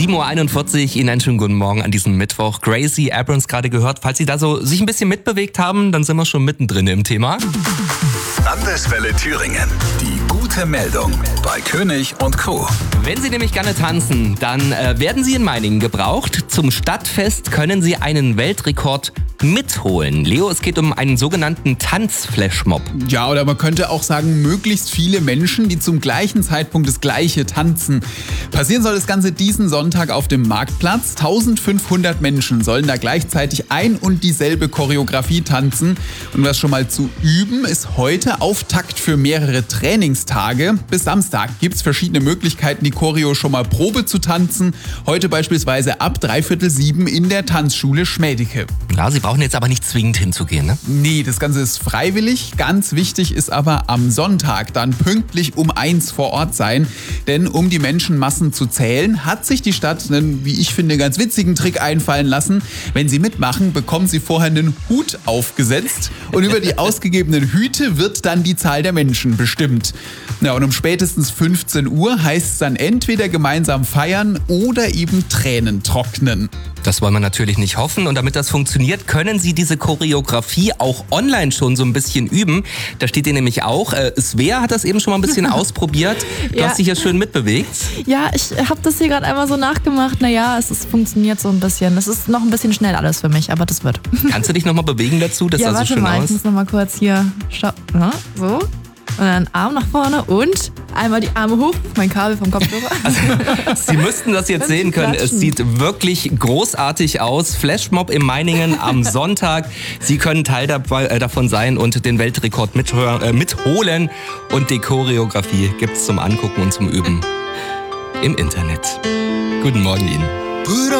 7.41 Uhr, Ihnen einen schönen guten Morgen an diesem Mittwoch. Gracie Abrams gerade gehört. Falls Sie da so sich ein bisschen mitbewegt haben, dann sind wir schon mittendrin im Thema. Landeswelle Thüringen. Die gute Meldung bei König und Co. Wenn Sie nämlich gerne tanzen, dann werden Sie in Meiningen gebraucht. Zum Stadtfest können Sie einen Weltrekord mitholen. Leo, es geht um einen sogenannten Tanzflashmob. Ja, oder man könnte auch sagen, möglichst viele Menschen, die zum gleichen Zeitpunkt das Gleiche tanzen. Passieren soll das Ganze diesen Sonntag auf dem Marktplatz. 1500 Menschen sollen da gleichzeitig ein und dieselbe Choreografie tanzen. Und was schon mal zu üben, ist heute Auftakt für mehrere Trainingstage. Bis Samstag gibt es verschiedene Möglichkeiten, die Choreo schon mal Probe zu tanzen. Heute beispielsweise ab 6:45 in der Tanzschule Schmädicke. Ja, Sie brauchen jetzt aber nicht zwingend hinzugehen, ne? Nee, das Ganze ist freiwillig. Ganz wichtig ist aber am Sonntag dann pünktlich um 1 vor Ort sein. Denn um die Menschenmassen zu zählen, hat sich die Stadt einen, wie ich finde, ganz witzigen Trick einfallen lassen. Wenn Sie mitmachen, bekommen Sie vorher einen Hut aufgesetzt. Und über die ausgegebenen Hüte wird dann die Zahl der Menschen bestimmt. Ja, und um spätestens 15 Uhr heißt es dann entweder gemeinsam feiern oder eben Tränen trocknen. Das wollen wir natürlich nicht hoffen. Und damit das funktioniert, können Sie diese Choreografie auch online schon so ein bisschen üben. Da steht ihr nämlich auch. Svea hat das eben schon mal ein bisschen ausprobiert. Du hast dich ja schön mitbewegt. Ja, ich habe das hier gerade einmal so nachgemacht. Naja, es funktioniert so ein bisschen. Es ist noch ein bisschen schnell alles für mich, aber das wird. Kannst du dich nochmal bewegen dazu? Das ja, sah so schön aus. Ich muss nochmal kurz hier so. Und dann Arm nach vorne und einmal die Arme hoch, mein Kabel vom Kopfhörer. Also, Sie müssten das jetzt sehen können. Es sieht wirklich großartig aus. Flashmob in Meiningen am Sonntag. Sie können Teil davon sein und den Weltrekord mitholen. Und die Choreografie gibt es zum Angucken und zum Üben im Internet. Guten Morgen Ihnen.